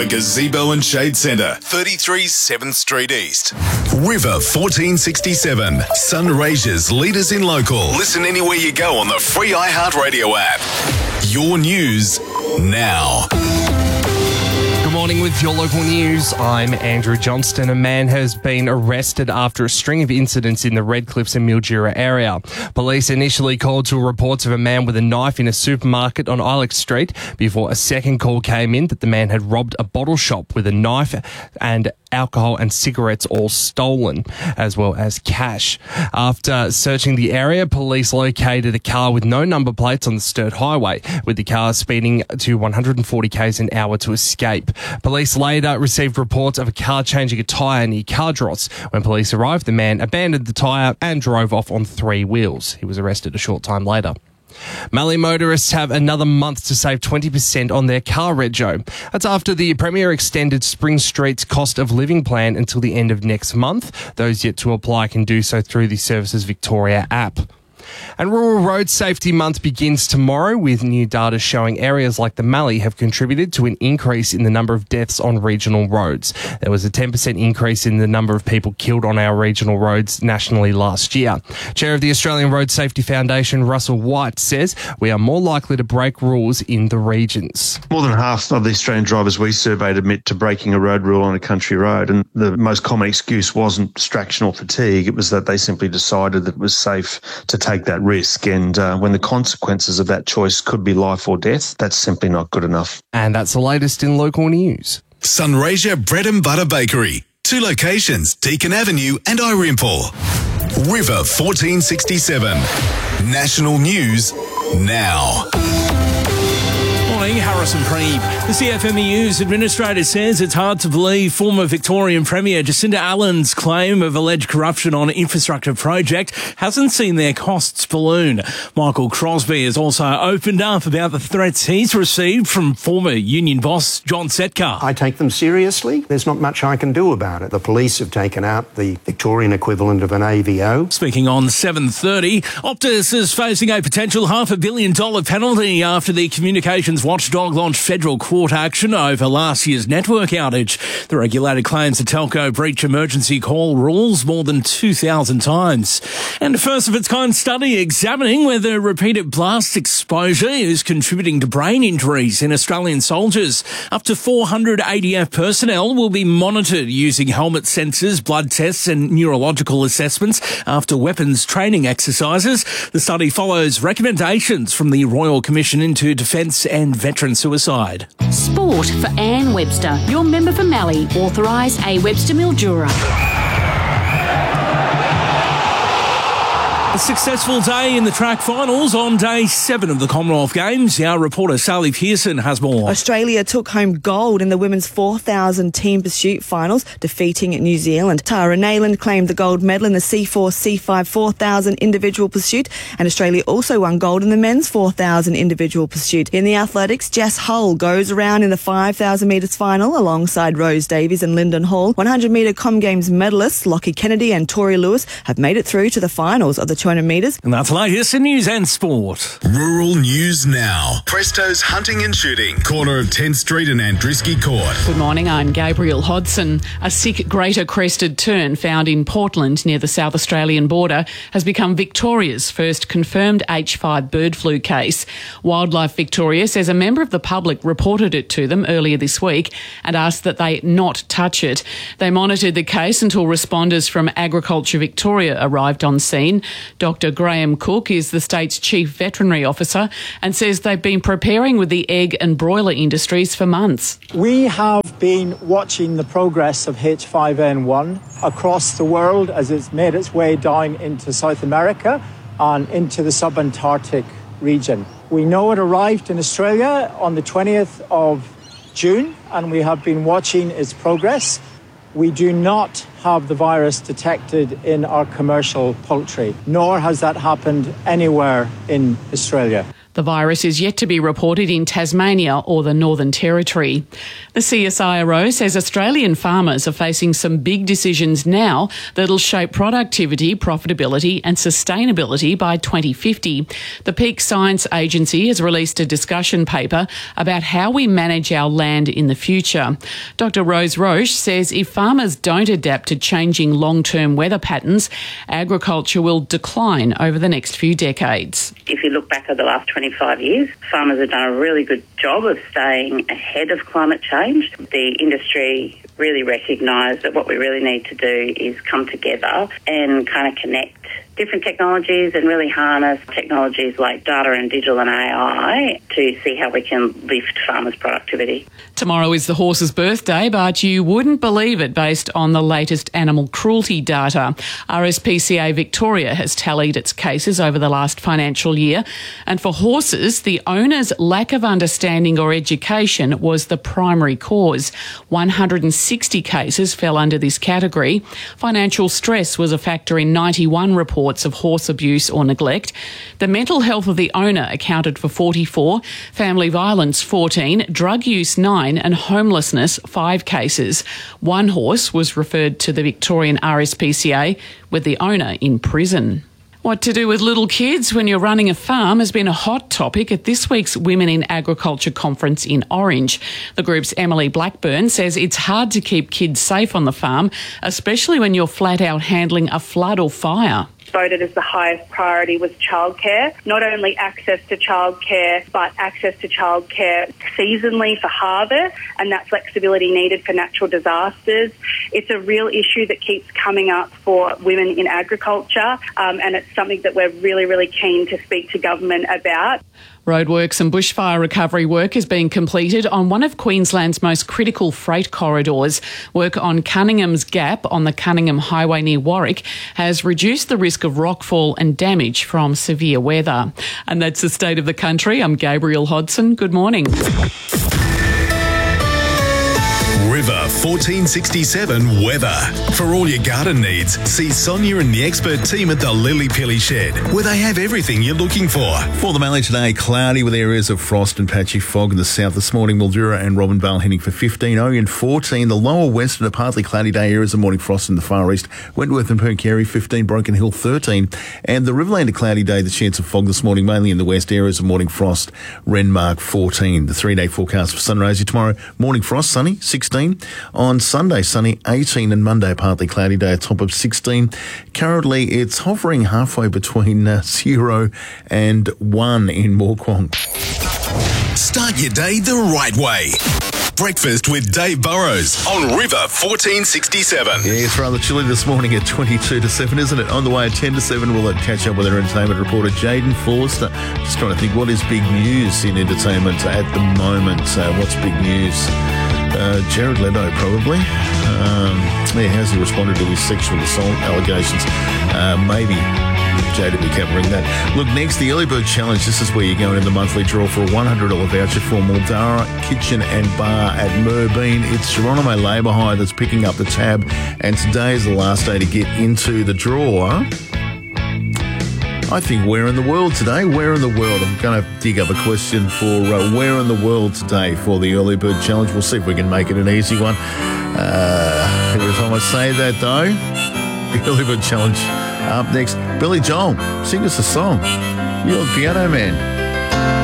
The Gazebo and Shade Centre, 33 7th Street East. River 1467, Sunraysia's leaders in local. Listen anywhere you go on the free iHeartRadio app. Your news now. Good morning with your local news. I'm Andrew Johnston. A man has been arrested after a string of incidents in the Redcliffs and Mildura area. Police initially called to reports of a man with a knife in a supermarket on Ilex Street before a second call came in that the man had robbed a bottle shop with a knife and alcohol and cigarettes all stolen, as well as cash. After searching the area, police located a car with no number plates on the Sturt Highway, with the car speeding to 140 k's an hour to escape. Police later received reports of a car changing a tyre near Cardross. When police arrived, the man abandoned the tyre and drove off on 3 wheels. He was arrested a short time later. Mallee motorists have another month to save 20% on their car rego. That's after the Premier extended Spring Street's cost of living plan until the end of next month. Those yet to apply can do so through the Services Victoria app. And Rural Road Safety Month begins tomorrow, with new data showing areas like the Mallee have contributed to an increase in the number of deaths on regional roads. There was a 10% increase in the number of people killed on our regional roads nationally last year. Chair of the Australian Road Safety Foundation, Russell White, says we are more likely to break rules in the regions. More than half of the Australian drivers we surveyed admit to breaking a road rule on a country road, and the most common excuse wasn't distraction or fatigue. It was that they simply decided that it was safe to take that risk, and when the consequences of that choice could be life or death, that's simply not good enough. And that's the latest in local news. Sunraysia Bread and Butter Bakery. 2 locations, Deakin Avenue and Irimple. River 1467. National News now. Harrison Preeb. The CFMEU's administrator says it's hard to believe former Victorian Premier Jacinda Allen's claim of alleged corruption on an infrastructure project hasn't seen their costs balloon. Michael Crosby has also opened up about the threats he's received from former union boss John Setka. I take them seriously. There's not much I can do about it. The police have taken out the Victorian equivalent of an AVO. Speaking on 7:30, Optus is facing a potential $500 million penalty after the communications watchdog launched federal court action over last year's network outage. The regulator claims the telco breached emergency call rules more than 2,000 times. And a first-of-its-kind study examining whether repeated blast exposure is contributing to brain injuries in Australian soldiers. Up to 400 ADF personnel will be monitored using helmet sensors, blood tests and neurological assessments after weapons training exercises. The study follows recommendations from the Royal Commission into Defence and Veteran Suicide. Sport for Anne Webster. Your member for Mallee. Authorise A. Webster Mildura. A successful day in the track finals on day 7 of the Commonwealth Games. Our reporter Sally Pearson has more. Australia took home gold in the women's 4,000 team pursuit finals, defeating New Zealand. Tara Nayland claimed the gold medal in the C4, C5 4,000 individual pursuit, and Australia also won gold in the men's 4,000 individual pursuit. In the athletics, Jess Hull goes around in the 5,000 metres final alongside Rose Davies and Lyndon Hall. 100-metre Com Games medalists Lockie Kennedy and Tori Lewis have made it through to the finals of the 200 metres. And that's the latest in news and sport. Rural News now. Presto's Hunting and Shooting, corner of 10th Street and Andrisky Court. Good morning, I'm Gabriel Hodson. A sick greater crested tern found in Portland near the South Australian border has become Victoria's first confirmed H5 bird flu case. Wildlife Victoria says a member of the public reported it to them earlier this week and asked that they not touch it. They monitored the case until responders from Agriculture Victoria arrived on scene. Dr. Graham Cook is the state's chief veterinary officer and says they've been preparing with the egg and broiler industries for months. We have been watching the progress of H5N1 across the world as it's made its way down into South America and into the subantarctic region. We know it arrived in Australia on the 20th of June and we have been watching its progress. We do not have the virus detected in our commercial poultry, nor has that happened anywhere in Australia. The virus is yet to be reported in Tasmania or the Northern Territory. The CSIRO says Australian farmers are facing some big decisions now that'll shape productivity, profitability and sustainability by 2050. The Peak Science Agency has released a discussion paper about how we manage our land in the future. Dr. Rose Roche says if farmers don't adapt to changing long-term weather patterns, agriculture will decline over the next few decades. If you look back at the last 25 years, farmers have done a really good job of staying ahead of climate change. The industry really recognise that what we really need to do is come together and kind of connect different technologies and really harness technologies like data and digital and AI to see how we can lift farmers' productivity. Tomorrow is the horse's birthday, but you wouldn't believe it based on the latest animal cruelty data. RSPCA Victoria has tallied its cases over the last financial year, and for horses, the owner's lack of understanding or education was the primary cause. 160 cases fell under this category. Financial stress was a factor in 91 reports of horse abuse or neglect. The mental health of the owner accounted for 44, family violence 14, drug use 9 and homelessness 5 cases. One horse was referred to the Victorian RSPCA with the owner in prison. What to do with little kids when you're running a farm has been a hot topic at this week's Women in Agriculture conference in Orange. The group's Emily Blackburn says it's hard to keep kids safe on the farm, especially when you're flat out handling a flood or fire. Voted as the highest priority was childcare. Not only access to childcare, but access to childcare seasonally for harvest and that flexibility needed for natural disasters. It's a real issue that keeps coming up for women in agriculture, and it's something that we're really, really keen to speak to government about. Roadworks and bushfire recovery work is being completed on one of Queensland's most critical freight corridors. Work on Cunningham's Gap on the Cunningham Highway near Warwick has reduced the risk of rockfall and damage from severe weather. And that's the state of the country. I'm Gabrielle Hodson. Good morning. River 1467 weather. For all your garden needs, see Sonia and the expert team at the Lily Pilly Shed, where they have everything you're looking for. For the Mallee today, cloudy with areas of frost and patchy fog in the south this morning. Mildura and Robinvale heading for 15, Orion 14. The lower western, a partly cloudy day, areas of morning frost in the far east. Wentworth and Percarry 15, Broken Hill 13. And the Riverland, a cloudy day, the chance of fog this morning, mainly in the west, areas of morning frost. Renmark 14. The 3-day forecast for Sunraysia tomorrow, morning frost, sunny 16. On Sunday, sunny 18, and Monday, partly cloudy day, a top of 16. Currently, it's hovering halfway between 0 and 1 in Moorquong. Start your day the right way. Breakfast with Dave Burrows on River 1467. Yeah, it's rather chilly this morning at 22 to 7, isn't it? On the way at 10 to 7, we'll catch up with our entertainment reporter, Jaden Forster. Just trying to think, what is big news in entertainment at the moment? What's big news? Jared Leto, probably. How's he responded to his sexual assault allegations? Maybe Jade will be covering that. Look, next, the Early Bird Challenge. This is where you're going in the monthly draw for a $100 voucher for Muldara Kitchen and Bar at Merbean. It's Geronimo Labour Hire that's picking up the tab, and today is the last day to get into the draw. I think where in the world today? Where in the world? I'm going to dig up a question for where in the world today for the Early Bird Challenge. We'll see if we can make it an easy one. Every time I say that, though, the Early Bird Challenge up next. Billy Joel, sing us a song. You're the piano man.